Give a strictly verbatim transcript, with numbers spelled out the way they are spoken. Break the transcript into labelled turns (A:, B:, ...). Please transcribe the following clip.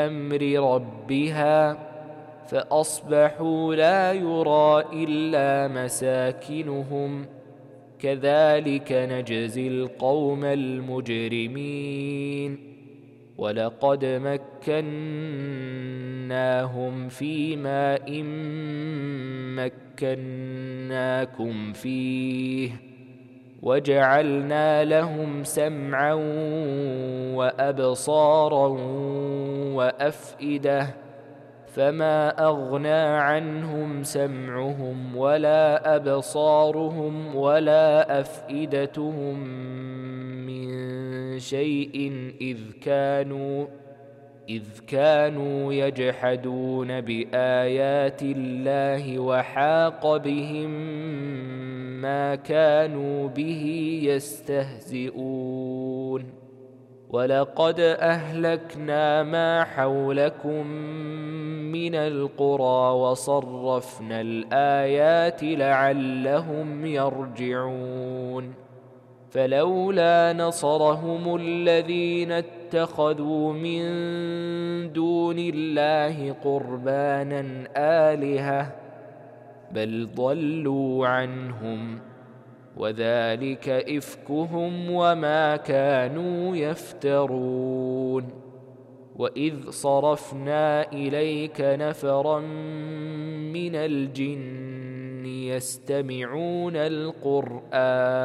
A: أمر ربها فأصبحوا لا يرى إلا مساكنهم كذلك نجزي القوم المجرمين ولقد مكناهم في ماء مكناكم فيه وجعلنا لهم سمعا وأبصارا وأفئدة فما أغنى عنهم سمعهم ولا أبصارهم ولا أفئدتهم من شيء إذ كانوا إذ كانوا يجحدون بآيات الله وحاق بهم ما كانوا به يستهزئون ولقد أهلكنا ما حولكم من القرى وصرفنا الآيات لعلهم يرجعون فلولا نصرهم الذين اتخذوا من دون الله قربانا آلهة بل ضلوا عنهم وذلك إفكهم وما كانوا يفترون وإذ صرفنا إليك نفرا من الجن يستمعون القرآن